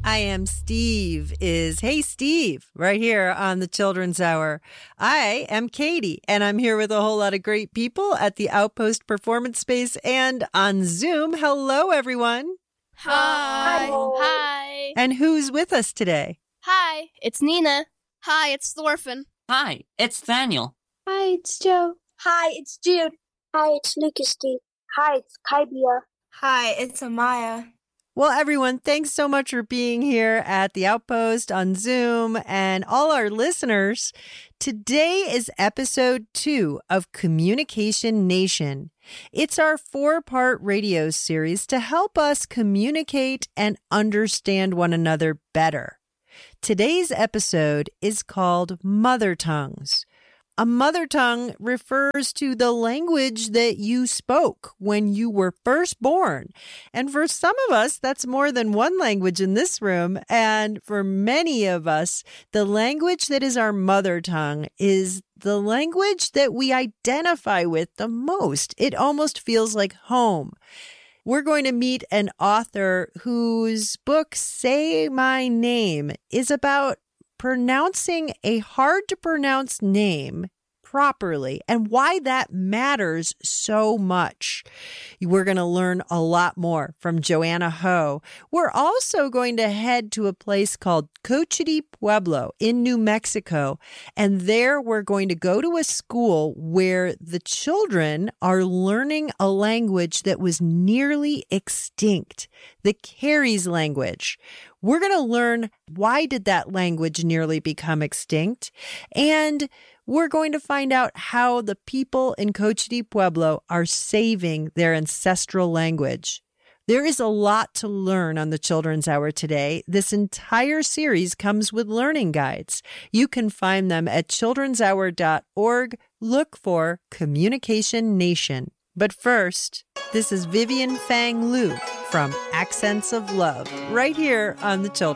I Am Steve is Hey Steve right here on the Children's Hour. I am Katie, and I'm here with a whole lot of great people at the Outpost Performance Space and on Zoom. Hello, everyone. Hi. Hi. And who's with us today? Hi, it's Nina. Hi, it's Thorfinn. Hi, it's Daniel. Hi, it's Joe. Hi, it's Jude. Hi, it's Lucas Steve. Hi, it's Kaibia. Hi, it's Amaya. Well, everyone, thanks so much for being here at the Outpost on Zoom and all our listeners. Today is episode 2 of Communication Nation. It's our 4-part radio series to help us communicate and understand one another better. Today's episode is called Mother Tongues. A mother tongue refers to the language that you spoke when you were first born. And for some of us, that's more than one language in this room. And for many of us, the language that is our mother tongue is the language that we identify with the most. It almost feels like home. We're going to meet an author whose book, Say My Name, is about pronouncing a hard-to-pronounce name properly and why that matters so much. We're going to learn a lot more from Joanna Ho. We're also going to head to a place called Cochiti Pueblo in New Mexico, and there we're going to go to a school where the children are learning a language that was nearly extinct, the Carries language. We're going to learn why did that language nearly become extinct, and we're going to find out how the people in Cochiti Pueblo are saving their ancestral language. There is a lot to learn on the Children's Hour today. This entire series comes with learning guides. You can find them at childrenshour.org. Look for Communication Nation. But first, this is Vivian Fang Liu from Accents of Love, right here on the Children's